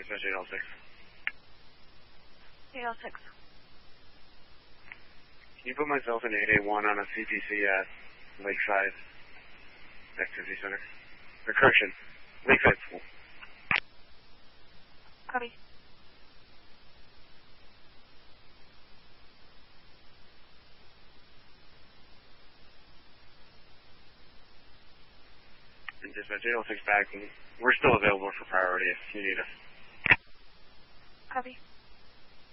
dispatch 806. 806. Can you put myself in 881 on a CPC at Lakeside Activity Center? Or correction, Lakeside School. Copy. And dispatch 806 back, and we're still available for priority if you need us. Copy.